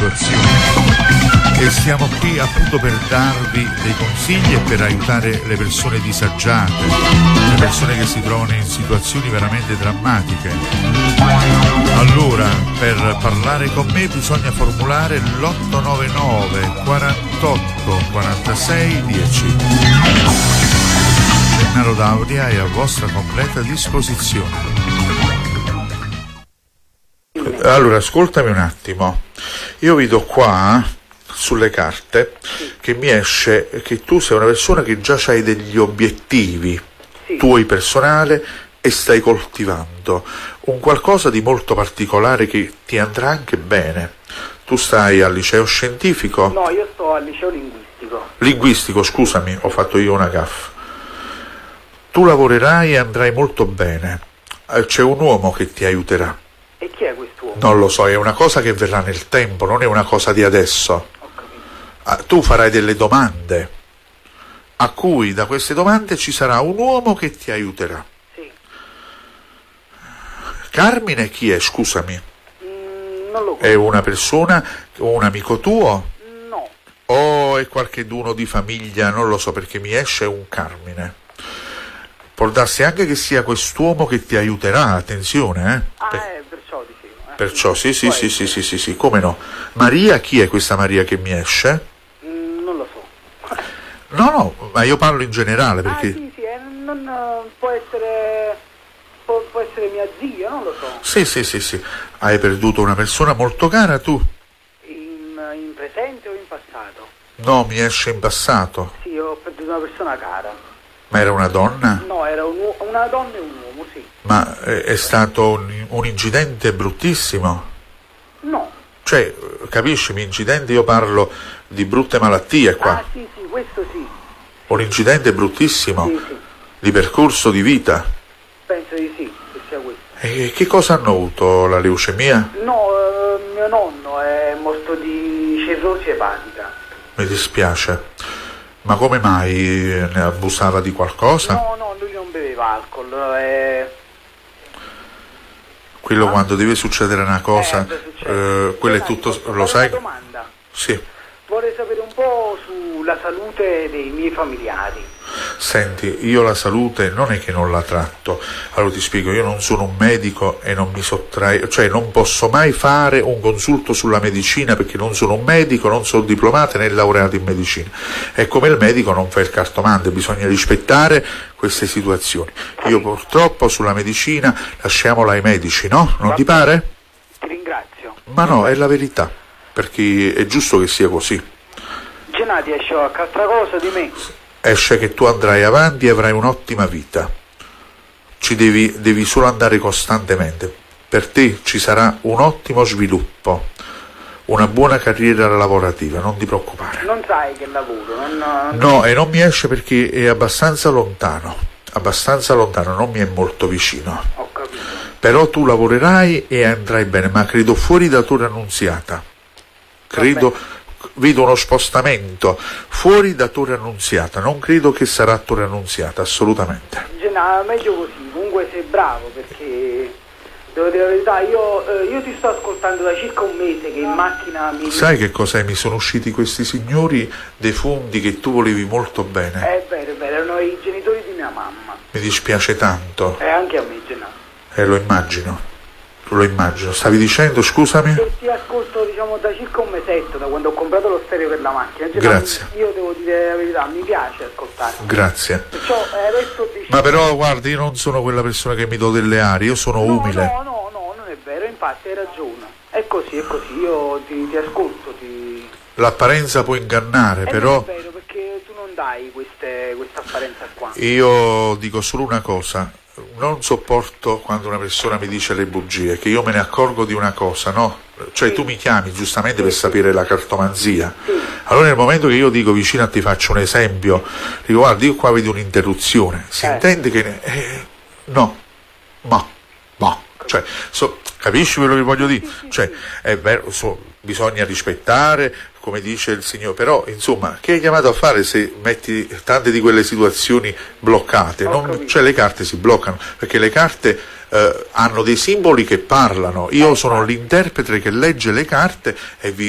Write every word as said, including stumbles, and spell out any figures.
situazioni e siamo qui appunto per darvi dei consigli e per aiutare le persone disagiate, le persone che si trovano in situazioni veramente drammatiche. Allora, per parlare con me bisogna formulare l'otto nove nove quarantotto quarantasei dieci. Gennaro D'Auria è a vostra completa disposizione. Allora, ascoltami un attimo. Io vedo qua sulle carte che mi esce che tu sei una persona che già hai degli obiettivi sì. tuoi personali e stai coltivando un qualcosa di molto particolare che ti andrà anche bene. Tu stai al liceo scientifico? No, io sto al liceo linguistico. Linguistico, scusami, ho fatto io una gaffa. Tu lavorerai e andrai molto bene. C'è un uomo che ti aiuterà. E chi è quest'uomo? Non lo so, è una cosa che verrà nel tempo, non è una cosa di adesso. Ho capito. Ah, tu farai delle domande, a cui da queste domande ci sarà un uomo che ti aiuterà. Sì. Carmine chi è, scusami? Mm, non lo conosco. È una persona, un amico tuo? No. O è qualcheduno di famiglia? Non lo so, perché mi esce un Carmine. Può darsi anche che sia quest'uomo che ti aiuterà, attenzione, eh? Ah, Per... eh, perciò dicevo. Eh. Perciò, sì, sì, sì, sì, sì, sì, sì, come no. Maria, chi è questa Maria che mi esce? Mm, non lo so. No, no, ma io parlo in generale, perché... Ah, sì, sì, eh, non, uh, può essere... Può, può essere mia zia, non lo so. Sì, sì, sì, sì. Hai perduto una persona molto cara, tu? In, in presente o in passato? No, mi esce in passato. Sì, ho perduto una persona cara. Ma era una donna? No, era un uo- una donna e un uomo, sì. Ma è, è stato un, un incidente bruttissimo? No. Cioè, capisci, incidenti, io parlo di brutte malattie qua. Ah, sì, sì, questo sì. Un incidente bruttissimo? Sì, sì. Di percorso di vita? Penso di sì, che sia questo. E che cosa hanno avuto? La leucemia? No, eh, mio nonno è morto di cirrosi epatica. Mi dispiace. Ma come mai? Ne abusava di qualcosa? No, no, lui non beveva alcol. Eh... Quello ah? quando deve succedere una cosa, eh, eh, quello è tutto, posso lo fare sai? Una domanda? Sì. Vorrei sapere un po' sulla salute dei miei familiari. Senti, io la salute non è che non la tratto, allora ti spiego, io non sono un medico e non mi sottraio, cioè non posso mai fare un consulto sulla medicina perché non sono un medico, non sono diplomato né laureato in medicina. E come il medico non fa il cartomante, bisogna rispettare queste situazioni. Io purtroppo sulla medicina lasciamola ai medici, no? Non ti pare? Ti ringrazio. Ma no, è la verità, perché è giusto che sia così. Gennady, esce qualche altra cosa di me? Esce che tu andrai avanti e avrai un'ottima vita. Ci devi, devi solo andare costantemente. Per te ci sarà un ottimo sviluppo, una buona carriera lavorativa, non ti preoccupare. Non sai che lavoro, non, non... No, e non mi esce perché è abbastanza lontano, abbastanza lontano, non mi è molto vicino. Ho capito. Però tu lavorerai e andrai bene, ma credo fuori da Torre Annunziata. Credo... Vedo uno spostamento fuori da Torre Annunziata, non credo che sarà Torre Annunziata, assolutamente. Gennaro, meglio così, comunque sei bravo, perché devo dire la verità, io, eh, io ti sto ascoltando da circa un mese che in macchina mi... Sai che cos'è? Mi sono usciti questi signori defunti che tu volevi molto bene. È vero, è vero, erano i genitori di mia mamma. Mi dispiace tanto. E anche a me, Gennaro. Eh, lo immagino. Lo immagino. Stavi dicendo, scusami? Che ti ascolto, diciamo, da circa un mesetto, da quando ho comprato lo stereo per la macchina. Gennaro, grazie. Io devo dire la verità, mi piace ascoltare. Grazie. Perciò eh, adesso ti... Ma però, guardi, io non sono quella persona che mi do delle arie, io sono no, umile. No, no, no, non è vero, infatti hai ragione. È così, è così, io ti, ti ascolto, ti... L'apparenza può ingannare, eh, però... Non è vero, perché tu non dai queste, questa apparenza qua. Io dico solo una cosa. Non sopporto quando una persona mi dice le bugie, che io me ne accorgo di una cosa, no? Cioè sì. Tu mi chiami giustamente sì, per sapere la cartomanzia. Sì. Allora nel momento che io dico vicino a ti faccio un esempio, dico guarda, io qua vedo un'interruzione, si eh. intende che... Eh, no, ma, ma, cioè, so, capisci quello che voglio dire? Sì, sì, cioè, è vero, so, bisogna rispettare, come dice il signore, però insomma che hai chiamato a fare se metti tante di quelle situazioni bloccate? Non, cioè le carte si bloccano perché le carte eh, hanno dei simboli che parlano, io sono l'interprete che legge le carte e vi